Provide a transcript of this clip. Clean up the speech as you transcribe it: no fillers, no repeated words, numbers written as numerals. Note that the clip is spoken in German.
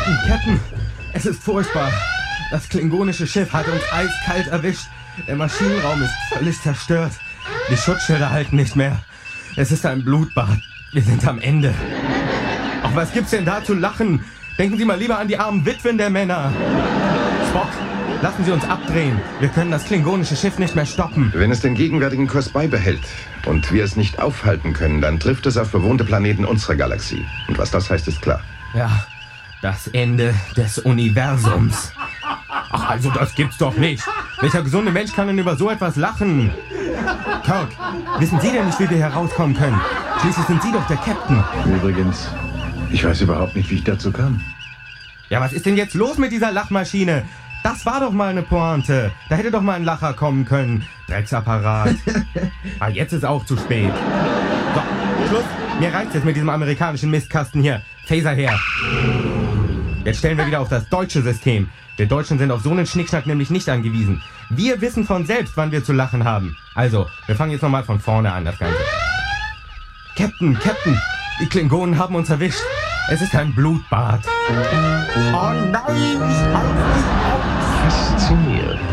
Captain, es ist furchtbar. Das klingonische Schiff hat uns eiskalt erwischt. Der Maschinenraum ist völlig zerstört. Die Schutzschilder halten nicht mehr. Es ist ein Blutbad. Wir sind am Ende. Ach, was gibt's denn da zu lachen? Denken Sie mal lieber an die armen Witwen der Männer. Spock, lassen Sie uns abdrehen. Wir können das klingonische Schiff nicht mehr stoppen. Wenn es den gegenwärtigen Kurs beibehält und wir es nicht aufhalten können, dann trifft es auf bewohnte Planeten unserer Galaxie. Und was das heißt, ist klar. Ja, das Ende des Universums. Ach, also das gibt's doch nicht. Welcher gesunde Mensch kann denn über so etwas lachen? Kirk, wissen Sie denn nicht, wie wir hier rauskommen können? Schließlich sind Sie doch der Captain. Übrigens, ich weiß überhaupt nicht, wie ich dazu kam. Ja, was ist denn jetzt los mit dieser Lachmaschine? Das war doch mal eine Pointe. Da hätte doch mal ein Lacher kommen können. Drecksapparat. Ah, jetzt ist auch zu spät. So, Schluss. Mir reicht's jetzt mit diesem amerikanischen Mistkasten hier. Phaser her. Jetzt stellen wir wieder auf das deutsche System. Wir Deutschen sind auf so einen Schnickschnack nämlich nicht angewiesen. Wir wissen von selbst, wann wir zu lachen haben. Also, wir fangen jetzt nochmal von vorne an, das Ganze. Captain, die Klingonen haben uns erwischt. Es ist ein Blutbad. Oh nein, ich halte nicht aus. Faszinierend.